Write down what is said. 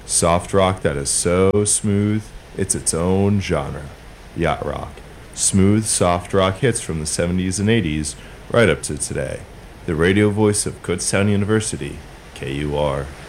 Soft rock that is so smooth, it's its own genre. Yacht rock. Smooth, soft rock hits from the 70s and 80s right up to today. The radio voice of Kutztown University, KUR.